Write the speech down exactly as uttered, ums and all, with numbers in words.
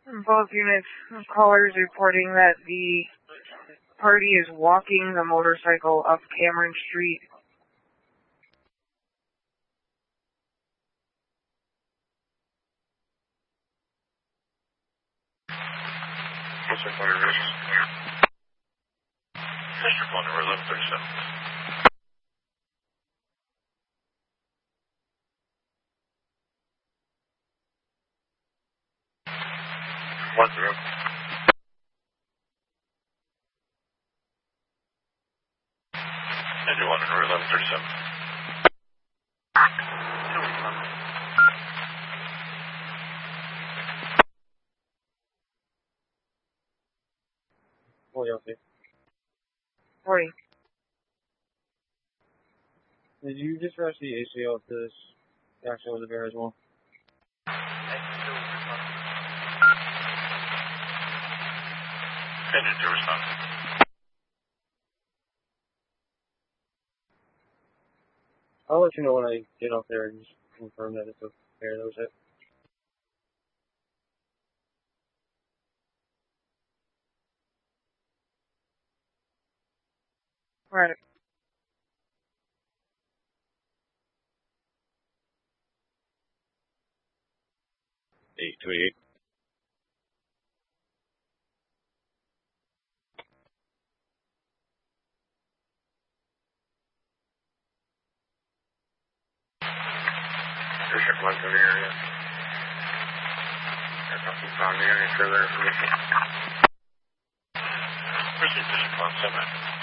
Both units, callers reporting that the party is walking the motorcycle up Cameron Street. What's the fire risk? District one, number eleven thirty-seven. One zero. Engine one, number eleven thirty-seven. forty, okay. forty. Did you just rush the A C L to this actual over there as well? Engine two respond. I'll let you know when I get up there and just confirm that it's okay. That was it. Right. eight two eight. District one to the area. Nothing found the area. Further information. Proceed, District one, seven.